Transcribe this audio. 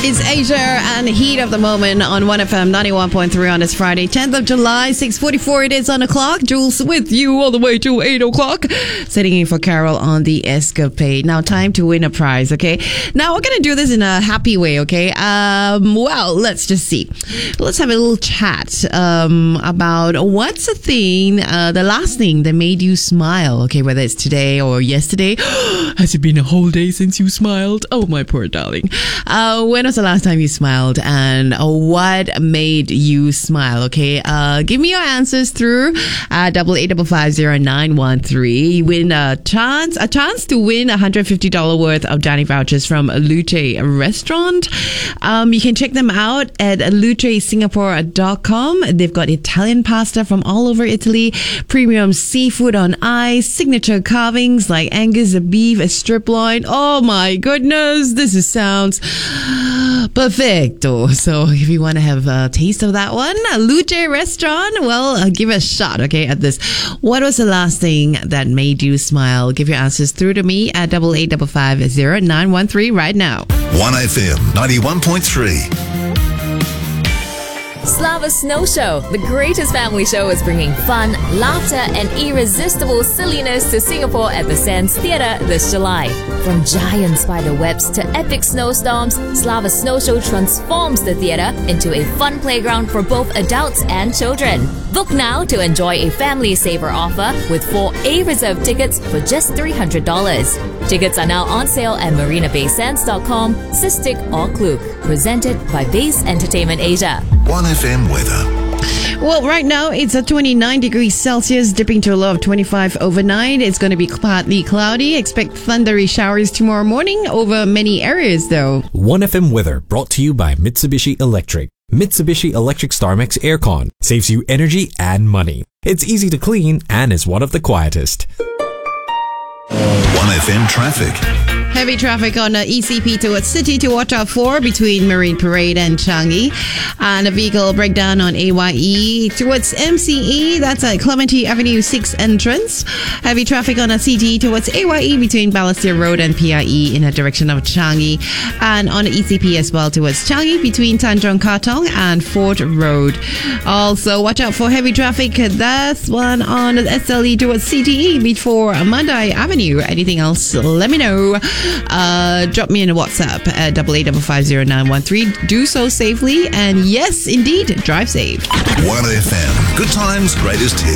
It's Asia and Heat of the Moment on 1FM 91.3 on this Friday, 10th of July, 6:44 it is on the clock. Jules with you all the way to 8 o'clock. Sitting in for Carol on the Escapade. Now time to win a prize, okay? Now we're going to do this in a happy way, okay? Well, let's just see. Let's have a little chat about what's the thing, the last thing that made you smile, okay? Whether it's today or yesterday. Has it been a whole day since you smiled? Oh, my poor darling. When was the last time you smiled and what made you smile? Okay, give me your answers through 88550913. You win a chance to win $150 worth of dining vouchers from Luce Restaurant. You can check them out at lucesingapore.com. They've got Italian pasta from all over Italy, premium seafood on ice, signature carvings like Angus beef, a strip loin. Oh my goodness, this sounds perfecto. So if you want to have a taste of that one, Luce Restaurant, well, give it a shot, okay, at this. What was the last thing that made you smile? Give your answers through to me at 88550913 right now. 1FM 91.3. Slava Snow Show, the greatest family show, is bringing fun, laughter, and irresistible silliness to Singapore at the Sands Theatre this July. From giant spider webs to epic snowstorms, Slava Snow Show transforms the theatre into a fun playground for both adults and children. Book now to enjoy a family saver offer with 4 A-reserved tickets for just $300. Tickets are now on sale at marinabaysands.com, Sistik or Klook. Presented by Base Entertainment Asia. 1FM weather. Well, right now it's at 29 degrees Celsius, dipping to a low of 25 overnight. It's going to be partly cloudy. Expect thundery showers tomorrow morning over many areas, though. 1FM weather brought to you by Mitsubishi Electric. Mitsubishi Electric StarMax Aircon saves you energy and money. It's easy to clean and is one of the quietest. 1FM traffic. Heavy traffic on ECP towards City to watch out for between Marine Parade and Changi. And a vehicle breakdown on AYE towards MCE. That's at Clementi Avenue 6 entrance. Heavy traffic on CT towards AYE between Balestier Road and PIE in the direction of Changi. And on ECP as well towards Changi between Tanjong Katong and Fort Road. Also, watch out for heavy traffic. That's one on SLE towards CTE before Mandai Avenue. Anything else, let me know. Drop me in a WhatsApp at 88550913. Do so safely, and yes, indeed, drive safe. 1FM. Good times, greatest hits.